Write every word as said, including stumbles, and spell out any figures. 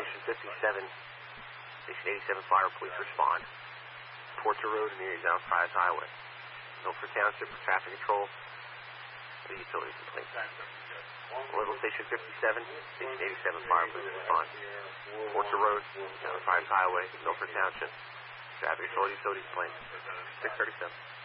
Station fifty-seven, Station eighty-seven Fire Police respond. Porter Road near South Prize Highway. Milford Township for traffic control. The utility complaint. Level Station fifty-seven, Station eighty-seven Fire Police respond. Porter Road, South Prize Highway, Milford Township. Traffic control, utility complaint. six thirty-seven.